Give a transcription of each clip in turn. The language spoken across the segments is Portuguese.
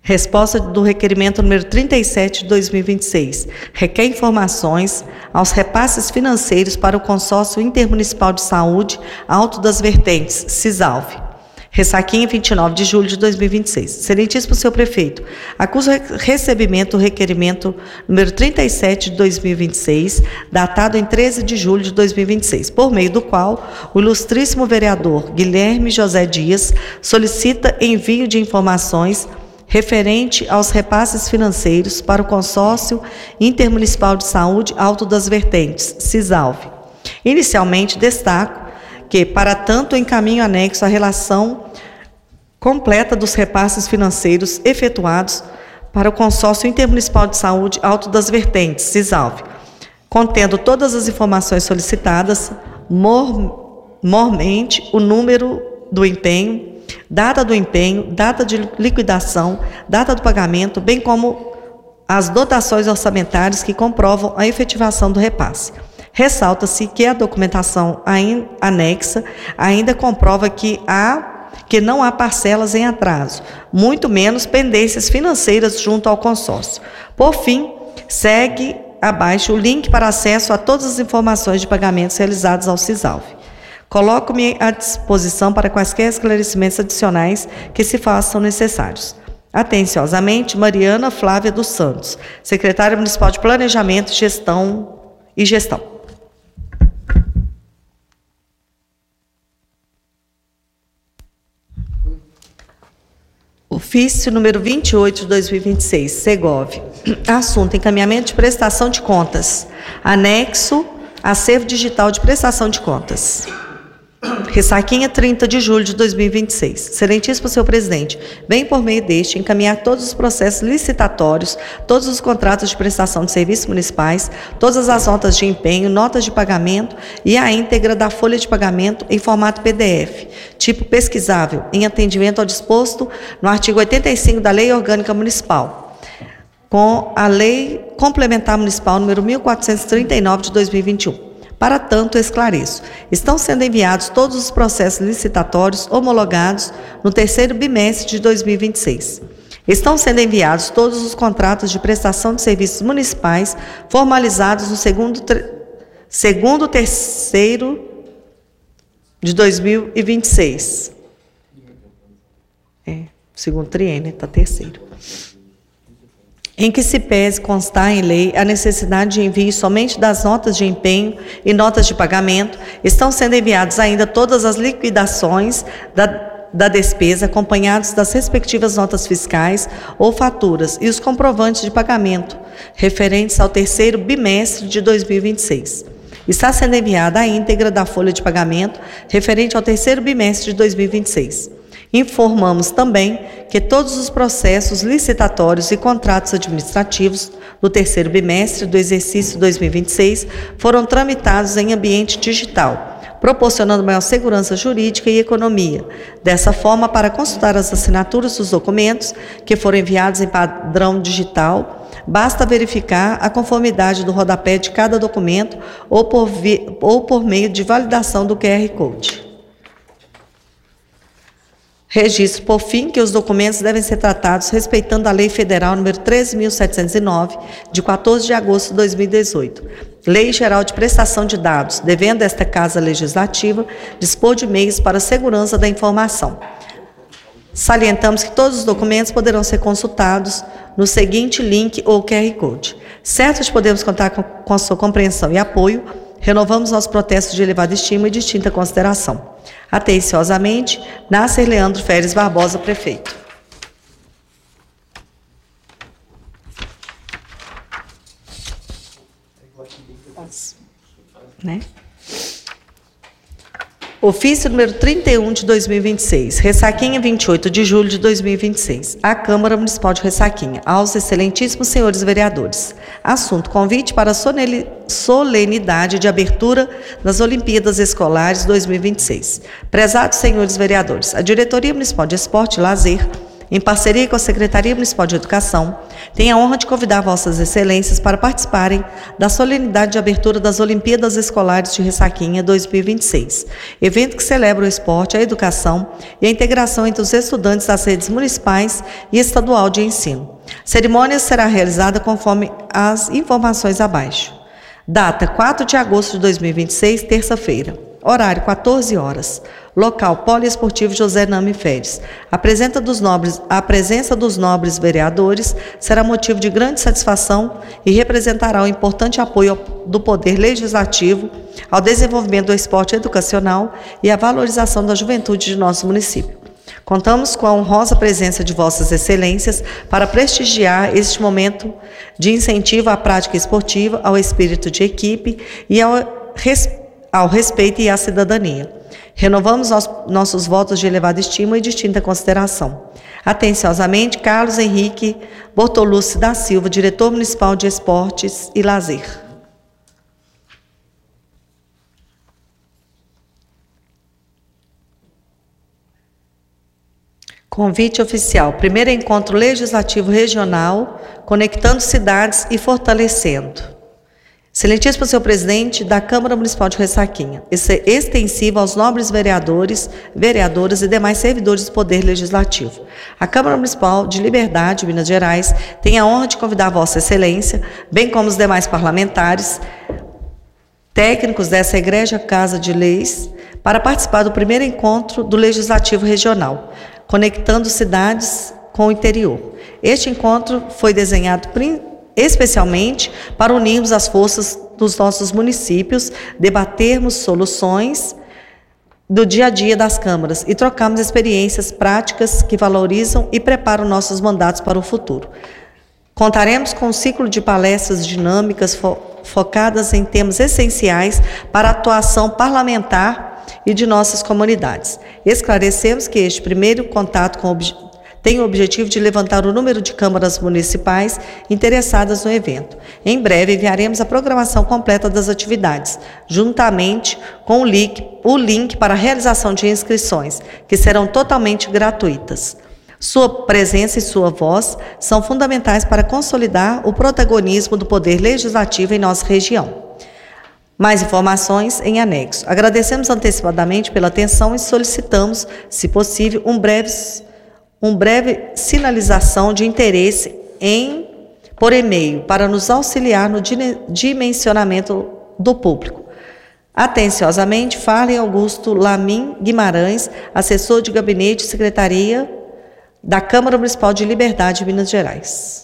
Resposta do requerimento número 37 de 2026. Requer informações aos repasses financeiros para o Consórcio Intermunicipal de Saúde Alto das Vertentes, CISALV. Ressaquinha, 29 de julho de 2026. Excelentíssimo senhor prefeito, acuso recebimento do requerimento número 37 de 2026, datado em 13 de julho de 2026, por meio do qual o ilustríssimo vereador Guilherme José Dias solicita envio de informações referente aos repasses financeiros para o Consórcio Intermunicipal de Saúde Alto das Vertentes, CISALV. Inicialmente, destaco que, para tanto, encaminho anexo a relação completa dos repasses financeiros efetuados para o Consórcio Intermunicipal de Saúde Alto das Vertentes, CISALV, contendo todas as informações solicitadas, mormente o número do empenho, data do empenho, data de liquidação, data do pagamento, bem como as dotações orçamentárias que comprovam a efetivação do repasse. Ressalta-se que a documentação anexa ainda comprova que não há parcelas em atraso, muito menos pendências financeiras junto ao consórcio. Por fim, segue abaixo o link para acesso a todas as informações de pagamentos realizados ao CISALV. Coloco-me à disposição para quaisquer esclarecimentos adicionais que se façam necessários. Atenciosamente, Mariana Flávia dos Santos, secretária municipal de Planejamento, Gestão. Ofício número 28 de 2026, Segov. Assunto: encaminhamento de prestação de contas. Anexo: acervo digital de prestação de contas. Ressaquinha, 30 de julho de 2026. Excelentíssimo senhor presidente, venho por meio deste encaminhar todos os processos licitatórios, todos os contratos de prestação de serviços municipais, todas as notas de empenho, notas de pagamento e a íntegra da folha de pagamento em formato PDF, tipo pesquisável, em atendimento ao disposto no artigo 85 da Lei Orgânica Municipal, com a Lei Complementar Municipal número 1439 de 2021. Para tanto, esclareço, estão sendo enviados todos os processos licitatórios homologados no terceiro bimestre de 2026. Estão sendo enviados todos os contratos de prestação de serviços municipais formalizados no segundo terceiro de 2026. Segundo triênio, está terceiro. Em que se pese constar em lei a necessidade de envio somente das notas de empenho e notas de pagamento, estão sendo enviadas ainda todas as liquidações da despesa, acompanhados das respectivas notas fiscais ou faturas e os comprovantes de pagamento, referentes ao terceiro bimestre de 2026. Está sendo enviada a íntegra da folha de pagamento, referente ao terceiro bimestre de 2026. Informamos também que todos os processos licitatórios e contratos administrativos do terceiro bimestre do exercício 2026 foram tramitados em ambiente digital, proporcionando maior segurança jurídica e economia. Dessa forma, para consultar as assinaturas dos documentos que foram enviados em padrão digital, basta verificar a conformidade do rodapé de cada documento ou por meio de validação do QR Code. Registro, por fim, que os documentos devem ser tratados respeitando a Lei Federal nº 13.709, de 14 de agosto de 2018, Lei Geral de Prestação de Dados, devendo esta Casa Legislativa dispor de meios para a segurança da informação. Salientamos que todos os documentos poderão ser consultados no seguinte link ou QR Code. Certo de podermos contar com a sua compreensão e apoio, renovamos nosso protesto de elevada estima e distinta consideração. Atenciosamente, Nasser Leandro Feres Barbosa, prefeito. Ofício número 31 de 2026, Ressaquinha, 28 de julho de 2026, à Câmara Municipal de Ressaquinha, aos excelentíssimos senhores vereadores. Assunto: convite para a solenidade de abertura das Olimpíadas Escolares 2026. Prezados senhores vereadores, a Diretoria Municipal de Esporte e Lazer em parceria com a Secretaria Municipal de Educação, tenho a honra de convidar Vossas Excelências para participarem da solenidade de abertura das Olimpíadas Escolares de Ressaquinha 2026, evento que celebra o esporte, a educação e a integração entre os estudantes das redes municipais e estadual de ensino. A cerimônia será realizada conforme as informações abaixo. Data 4 de agosto de 2026, terça-feira. Horário 14 horas. Local Poliesportivo José Nami Feres. A presença dos nobres vereadores será motivo de grande satisfação e representará um importante apoio do Poder Legislativo ao desenvolvimento do esporte educacional e à valorização da juventude de nosso município. Contamos com a honrosa presença de Vossas Excelências para prestigiar este momento de incentivo à prática esportiva, ao espírito de equipe e ao respeito e à cidadania. Renovamos nossos votos de elevada estima e distinta consideração. Atenciosamente, Carlos Henrique Bortolucci da Silva, Diretor Municipal de Esportes e Lazer. Convite oficial. Primeiro encontro legislativo regional, conectando cidades e fortalecendo. Excelentíssimo senhor presidente da Câmara Municipal de Ressaquinha, extensivo aos nobres vereadores, vereadoras e demais servidores do Poder Legislativo. A Câmara Municipal de Liberdade, Minas Gerais, tem a honra de convidar Vossa Excelência, bem como os demais parlamentares, técnicos dessa egrégia Casa de Leis, para participar do primeiro encontro do Legislativo Regional, conectando cidades com o interior. Este encontro foi desenhado especialmente para unirmos as forças dos nossos municípios, debatermos soluções do dia a dia das câmaras e trocarmos experiências práticas que valorizam e preparam nossos mandatos para o futuro. Contaremos com um ciclo de palestras dinâmicas focadas em temas essenciais para a atuação parlamentar e de nossas comunidades. Esclarecemos que este primeiro contato tem o objetivo de levantar o número de câmaras municipais interessadas no evento. Em breve enviaremos a programação completa das atividades, juntamente com o link para a realização de inscrições, que serão totalmente gratuitas. Sua presença e sua voz são fundamentais para consolidar o protagonismo do Poder Legislativo em nossa região. Mais informações em anexo. Agradecemos antecipadamente pela atenção e solicitamos, se possível, um breve sinalização de interesse por e-mail para nos auxiliar no dimensionamento do público. Atenciosamente, Farley Augusto Lamin Guimarães, assessor de gabinete e secretaria da Câmara Municipal de Liberdade, Minas Gerais.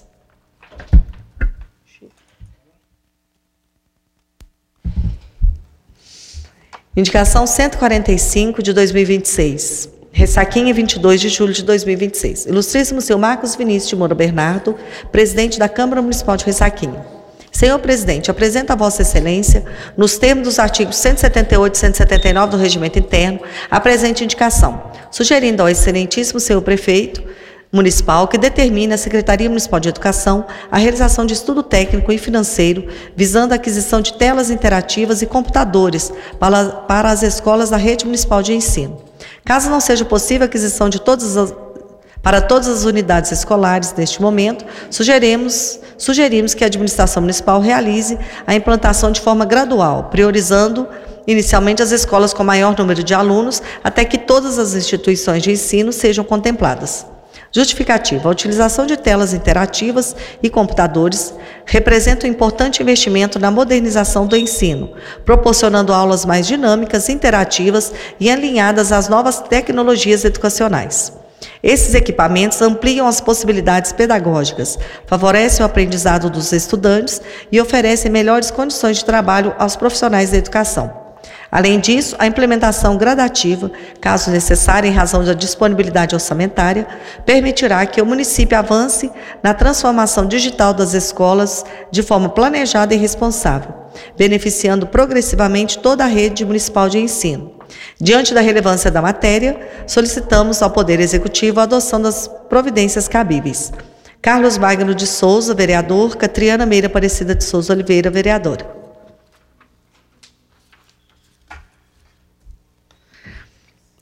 Indicação 145 de 2026. Ressaquinha, 22 de julho de 2026. Ilustríssimo senhor Marcos Vinícius de Moura Bernardo, presidente da Câmara Municipal de Ressaquinha. Senhor presidente, apresento a Vossa Excelência, nos termos dos artigos 178 e 179 do Regimento Interno, a presente indicação, sugerindo ao excelentíssimo senhor prefeito municipal que determine a Secretaria Municipal de Educação a realização de estudo técnico e financeiro visando a aquisição de telas interativas e computadores para as escolas da rede municipal de ensino. Caso não seja possível a aquisição para todas as unidades escolares neste momento, sugerimos que a administração municipal realize a implantação de forma gradual, priorizando inicialmente as escolas com maior número de alunos, até que todas as instituições de ensino sejam contempladas. Justificativa. A utilização de telas interativas e computadores representa um importante investimento na modernização do ensino, proporcionando aulas mais dinâmicas, interativas e alinhadas às novas tecnologias educacionais. Esses equipamentos ampliam as possibilidades pedagógicas, favorecem o aprendizado dos estudantes e oferecem melhores condições de trabalho aos profissionais da educação. Além disso, a implementação gradativa, caso necessária em razão da disponibilidade orçamentária, permitirá que o município avance na transformação digital das escolas de forma planejada e responsável, beneficiando progressivamente toda a rede municipal de ensino. Diante da relevância da matéria, solicitamos ao Poder Executivo a adoção das providências cabíveis. Carlos Magno de Souza, vereador. Catriana Meira Aparecida de Souza Oliveira, vereadora.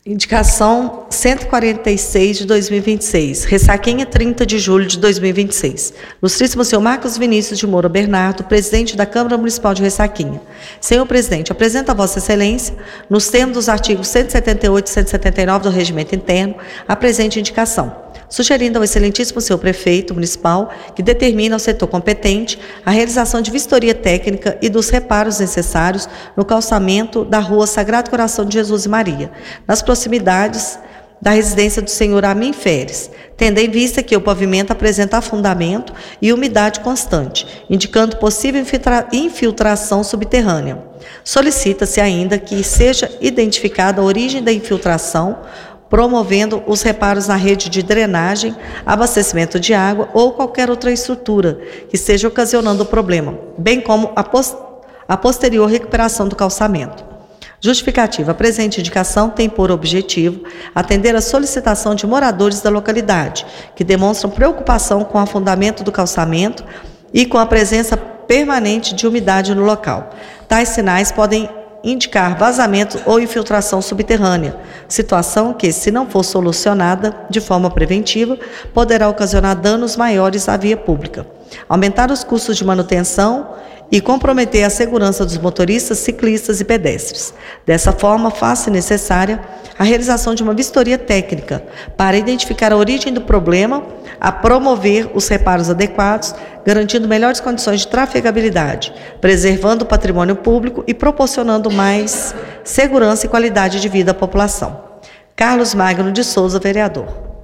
Indicação 146 de 2026. Ressaquinha, 30 de julho de 2026. Ilustríssimo senhor Marcos Vinícius de Moura Bernardo, presidente da Câmara Municipal de Ressaquinha. Senhor presidente, apresento a Vossa Excelência, nos termos dos artigos 178 e 179 do Regimento Interno, a presente indicação, sugerindo ao excelentíssimo senhor prefeito municipal que determine ao setor competente a realização de vistoria técnica e dos reparos necessários no calçamento da rua Sagrado Coração de Jesus e Maria, nas proximidades da residência do senhor Amin Feres, tendo em vista que o pavimento apresenta afundamento e umidade constante, indicando possível infiltração subterrânea. Solicita-se ainda que seja identificada a origem da infiltração, promovendo os reparos na rede de drenagem, abastecimento de água ou qualquer outra estrutura que esteja ocasionando o problema, bem como a posterior recuperação do calçamento. Justificativa. A presente indicação tem por objetivo atender a solicitação de moradores da localidade, que demonstram preocupação com o afundamento do calçamento e com a presença permanente de umidade no local. Tais sinais podem indicar vazamento ou infiltração subterrânea, situação que, se não for solucionada de forma preventiva, poderá ocasionar danos maiores à via pública, aumentar os custos de manutenção e comprometer a segurança dos motoristas, ciclistas e pedestres. Dessa forma, faz-se necessária a realização de uma vistoria técnica para identificar a origem do problema, a promover os reparos adequados, garantindo melhores condições de trafegabilidade, preservando o patrimônio público e proporcionando mais segurança e qualidade de vida à população. Carlos Magno de Souza, vereador.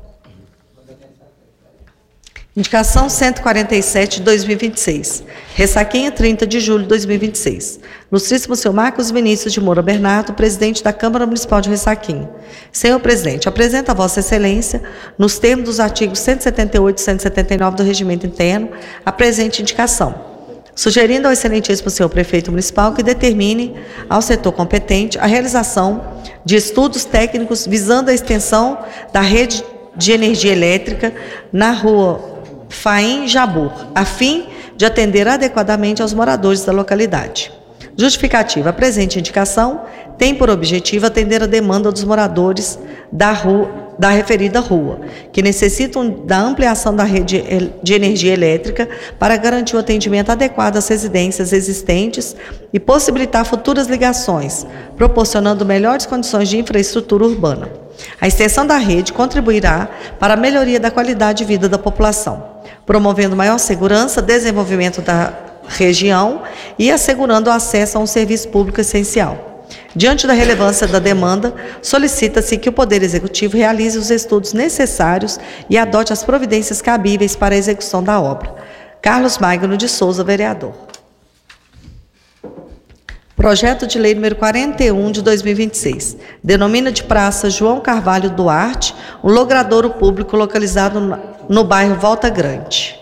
Indicação 147 de 2026. Ressaquinha, 30 de julho de 2026. Ilustríssimo senhor Marcos Vinícius de Moura Bernardo, presidente da Câmara Municipal de Ressaquinha. Senhor presidente, apresento a Vossa Excelência, nos termos dos artigos 178 e 179 do Regimento Interno, a presente indicação, sugerindo ao excelentíssimo senhor prefeito municipal que determine ao setor competente a realização de estudos técnicos visando a extensão da rede de energia elétrica na rua Faim Jabur, a fim de atender adequadamente aos moradores da localidade. Justificativa. A presente indicação tem por objetivo atender a demanda dos moradores da referida rua, que necessitam da ampliação da rede de energia elétrica para garantir o atendimento adequado às residências existentes e possibilitar futuras ligações, proporcionando melhores condições de infraestrutura urbana. A extensão da rede contribuirá para a melhoria da qualidade de vida da população, promovendo maior segurança, desenvolvimento da região e assegurando o acesso a um serviço público essencial. Diante da relevância da demanda, solicita-se que o Poder Executivo realize os estudos necessários e adote as providências cabíveis para a execução da obra. Carlos Magno de Souza, vereador. Projeto de Lei número 41 de 2026. Denomina de Praça João Carvalho Duarte um logradouro público localizado no bairro Volta Grande.